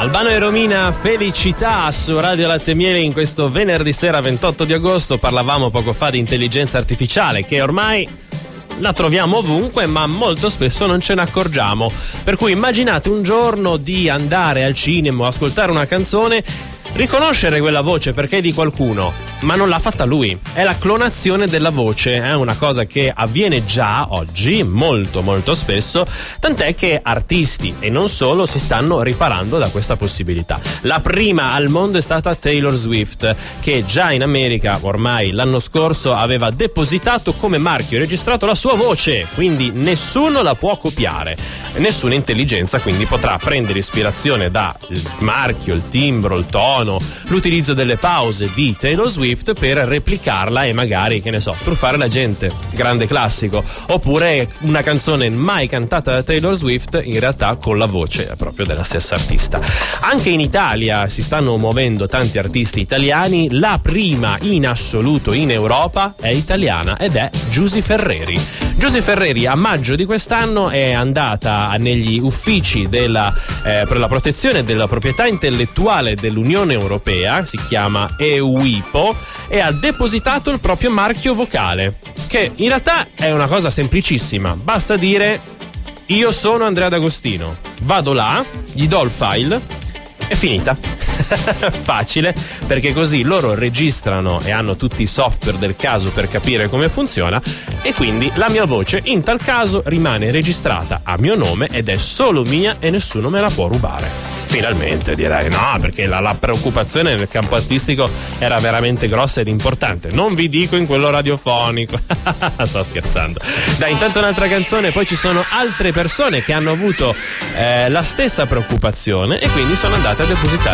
Albano e Romina, felicità su Radio Latte e Miele in questo venerdì sera 28 di agosto. Parlavamo poco fa di intelligenza artificiale che ormai la troviamo ovunque, ma molto spesso non ce ne accorgiamo. Per cui immaginate un giorno di andare al cinema o ascoltare una canzone, riconoscere quella voce perché è di qualcuno, ma non l'ha fatta lui. È la clonazione della voce, è una cosa che avviene già oggi molto molto spesso, tant'è che artisti e non solo si stanno riparando da questa possibilità. La prima al mondo è stata Taylor Swift, che già in America ormai l'anno scorso aveva depositato come marchio registrato la sua voce, quindi nessuno la può copiare, nessuna intelligenza quindi potrà prendere ispirazione dal marchio, il timbro, il tono, l'utilizzo delle pause di Taylor Swift per replicarla e magari, che ne so, truffare la gente, grande classico, oppure una canzone mai cantata da Taylor Swift in realtà con la voce proprio della stessa artista. Anche in Italia si stanno muovendo tanti artisti italiani, la prima in assoluto in Europa è italiana ed è Giusy Ferreri. Giusy Ferreri a maggio di quest'anno è andata negli uffici per la protezione della proprietà intellettuale dell'Unione Europea, si chiama EUIPO, e ha depositato il proprio marchio vocale, che in realtà è una cosa semplicissima, basta dire io sono Andrea D'Agostino, vado là, gli do il file, è finita. Facile, perché così loro registrano e hanno tutti i software del caso per capire come funziona, e quindi la mia voce in tal caso rimane registrata a mio nome ed è solo mia e nessuno me la può rubare. Finalmente, direi, no, perché la preoccupazione nel campo artistico era veramente grossa ed importante. Non vi dico in quello radiofonico. Sto scherzando. Dai, intanto un'altra canzone, poi ci sono altre persone che hanno avuto la stessa preoccupazione e quindi sono andate a depositare